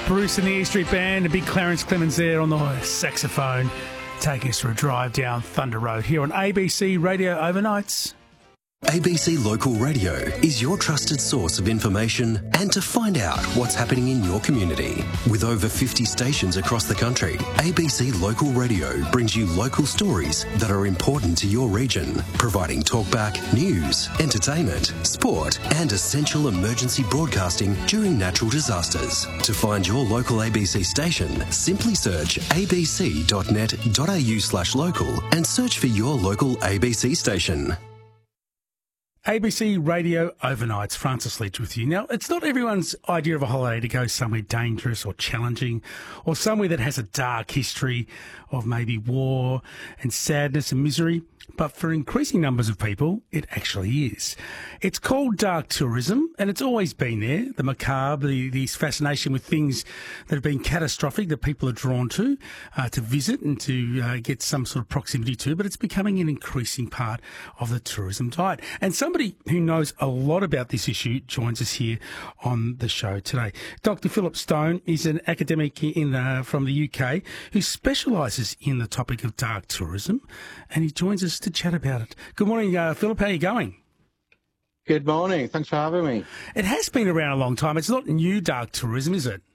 Bruce and the E Street Band, and big Clarence Clemens there on the saxophone, taking us for a drive down Thunder Road here on ABC Radio Overnights. ABC Local Radio is your trusted source of information and to find out what's happening in your community. With over 50 stations across the country, ABC Local Radio brings you local stories that are important to your region, providing talkback, news, entertainment, sport and essential emergency broadcasting during natural disasters. To find your local ABC station, simply search abc.net.au/local and search for your local ABC station. ABC Radio Overnights, Francis Leach with you. Now, it's not everyone's idea of a holiday to go somewhere dangerous or challenging or somewhere that has a dark history of maybe war and sadness and misery, but for increasing numbers of people, it actually is. It's called dark tourism, and it's always been there, the macabre, this fascination with things that have been catastrophic that people are drawn to visit and to get some sort of proximity to, but it's becoming an increasing part of the tourism diet. And somebody who knows a lot about this issue joins us here on the show today. Dr. Philip Stone is an academic from the UK who specialises in the topic of dark tourism, and he joins us to chat about it. Good morning, Philip. How are you going? Good morning. Thanks for having me. It has been around a long time. It's not new dark tourism, is it?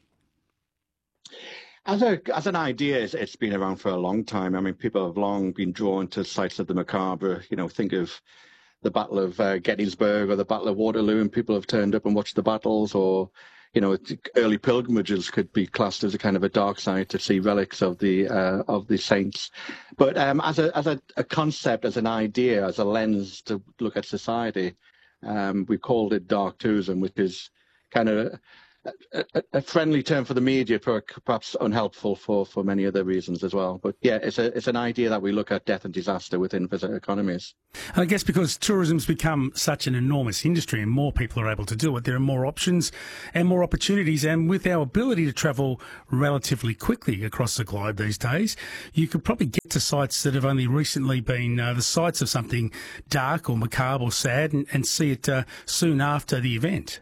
As an idea, it's been around for a long time. I mean, people have long been drawn to sites of the macabre. You know, think of the Battle of Gettysburg or the Battle of Waterloo, and people have turned up and watched the battles, or, you know, early pilgrimages could be classed as a kind of a dark site to see relics of the saints. But as a concept, as an idea, as a lens to look at society, we called it dark tourism, which is kind of a friendly term for the media, perhaps unhelpful for many other reasons as well. But yeah, it's an idea that we look at death and disaster within visitor economies. And I guess because tourism's become such an enormous industry and more people are able to do it, there are more options and more opportunities. And with our ability to travel relatively quickly across the globe these days, you could probably get to sites that have only recently been the sites of something dark or macabre or sad and see it soon after the event.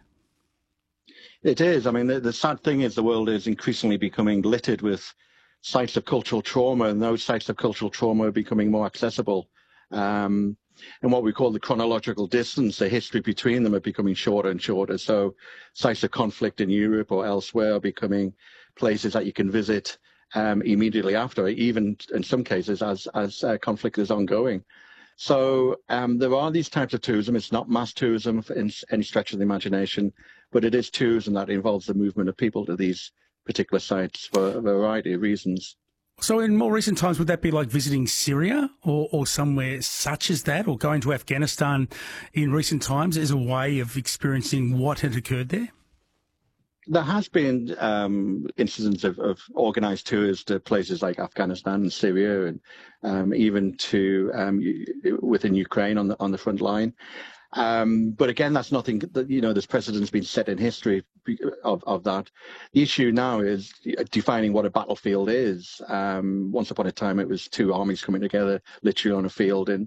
It is. I mean, the sad thing is the world is increasingly becoming littered with sites of cultural trauma, and those sites of cultural trauma are becoming more accessible. And what we call the chronological distance, the history between them, are becoming shorter and shorter. So sites of conflict in Europe or elsewhere are becoming places that you can visit immediately after, even in some cases as conflict is ongoing. So there are these types of tourism. It's not mass tourism in any stretch of the imagination, but it is tourism that involves the movement of people to these particular sites for a variety of reasons. So in more recent times, would that be like visiting Syria or somewhere such as that, or going to Afghanistan in recent times as a way of experiencing what had occurred there? There has been incidents of organised tours to places like Afghanistan and Syria, and even to within Ukraine on the front line. But again, that's nothing that, you know, there's precedents been set in history of that. The issue now is defining what a battlefield is. Once upon a time, it was two armies coming together literally on a field and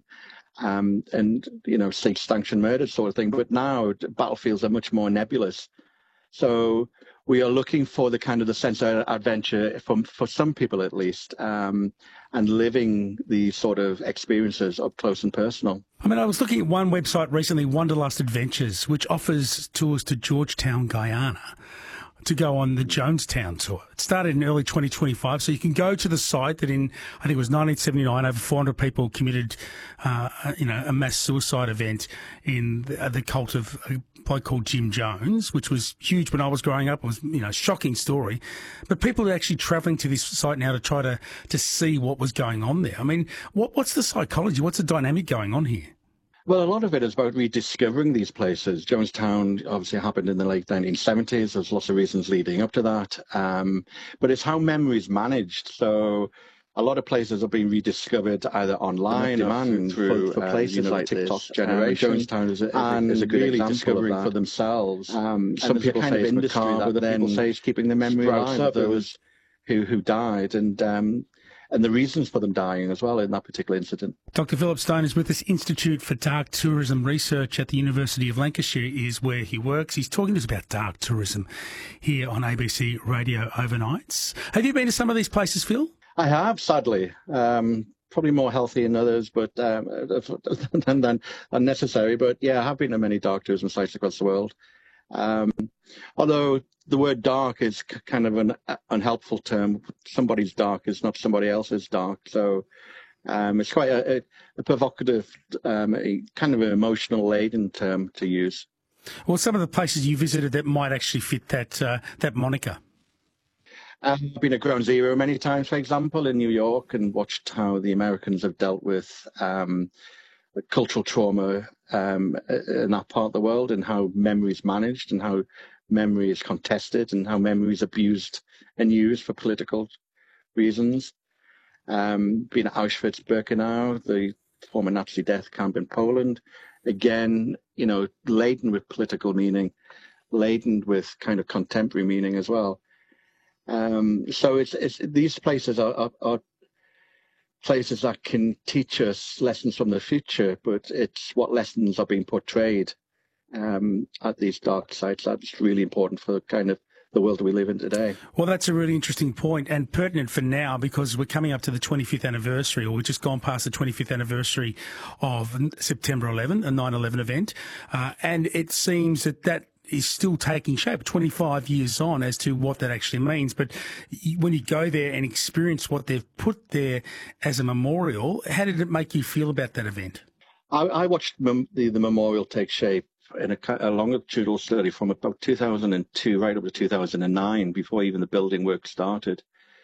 you know, state-sanctioned murder sort of thing. But now battlefields are much more nebulous. So we are looking for the kind of the sense of adventure for some people at least, and living these sort of experiences up close and personal. I mean, I was looking at one website recently, Wanderlust Adventures, which offers tours to Georgetown, Guyana, to go on the Jonestown tour. It started in early 2025, so you can go to the site that in, I think it was 1979, over 400 people committed, a mass suicide event in the cult of a bloke called Jim Jones, which was huge when I was growing up. It was, a shocking story. But people are actually travelling to this site now to try to see what was going on there. I mean, what's the psychology? What's the dynamic going on here? Well, a lot of it is about rediscovering these places. Jonestown obviously happened in the late 1970s. There's lots of reasons leading up to that. But it's how memory is managed. So a lot of places have been rediscovered either online and through for places like TikTok generation. Jonestown is a good really discovering of that for themselves. Some people say it's industry that then people say is keeping the memory alive of those who died. And and the reasons for them dying as well in that particular incident. Dr. Philip Stone is with us. Institute for Dark Tourism Research at the University of Lancashire is where he works. He's talking to us about dark tourism here on ABC Radio Overnights. Have you been to some of these places, Phil? I have, sadly. Probably more healthy than others, but than unnecessary. But yeah, I have been to many dark tourism sites across the world. Although the word dark is kind of an unhelpful term. Somebody's dark is not somebody else's dark. So it's quite a provocative, kind of an emotional laden term to use. Well, some of the places you visited that might actually fit that moniker. I've been at Ground Zero many times, for example, in New York, and watched how the Americans have dealt with the cultural trauma in that part of the world, and how memory is managed, and how memory is contested, and how memory is abused and used for political reasons. Been at Auschwitz-Birkenau, the former Nazi death camp in Poland, again, laden with political meaning, laden with kind of contemporary meaning as well. So it's these places are places that can teach us lessons from the future, but it's what lessons are being portrayed at these dark sites that's really important for kind of the world we live in today. Well, that's a really interesting point and pertinent for now, because we're coming up to the 25th anniversary, or we've just gone past the 25th anniversary of September 11, a 9/11 event, and it seems that is still taking shape 25 years on as to what that actually means. But when you go there and experience what they've put there as a memorial, how did it make you feel about that event? I watched the memorial take shape in a longitudinal study from about 2002 right up to 2009, before even the building work started.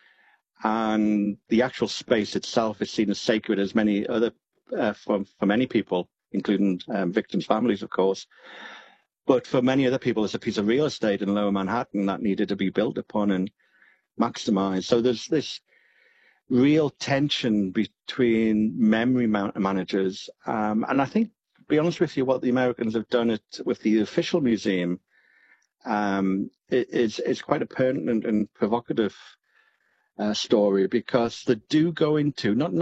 And the actual space itself is seen as sacred as many other, for many people, including victims' families, of course. But for many other people, it's a piece of real estate in Lower Manhattan that needed to be built upon and maximized. So there's this real tension between memory managers. And I think, to be honest with you, what the Americans have done with the official museum is quite a pertinent and provocative story, because they do go into, not